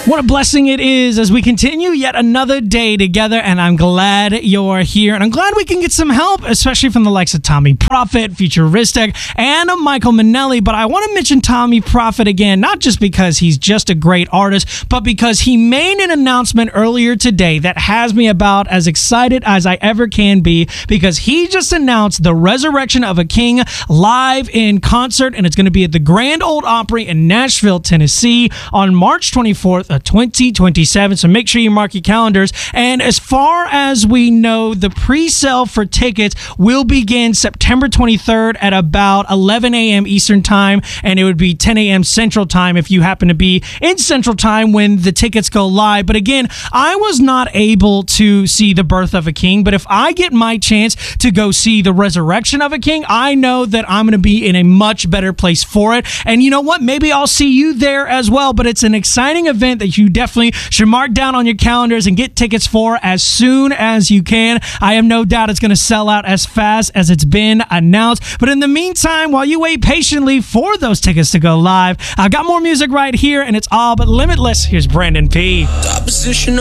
What a blessing it is as we continue yet another day together, and I'm glad you're here, and I'm glad we can get some help, especially from the likes of Tommy Prophet, Futuristic, and Michael Minnelli. But I want to mention Tommy Prophet again, not just because he's just a great artist, but because he made an announcement earlier today that has me about as excited as I ever can be, because he just announced the Resurrection of a King live in concert, and it's going to be at the Grand Ole Opry in Nashville, Tennessee on March 24th of 2027. So make sure you mark your calendars. And as far as we know, the pre-sale for tickets will begin September 23rd at about 11 a.m. Eastern Time, and it would be 10 a.m. Central Time if you happen to be in Central Time when the tickets go live. But again, I was not able to see The Birth of a King, but if I get my chance to go see The Resurrection of a King, I know that I'm going to be in a much better place for it. And you know what? Maybe I'll see you there as well, but it's an exciting event that you definitely should mark down on your calendars and get tickets for as soon as you can. I have no doubt it's going to sell out as fast as it's been announced. But in the meantime, while you wait patiently for those tickets to go live, I've got more music right here, and it's all but limitless. Here's Brandon P. Opposition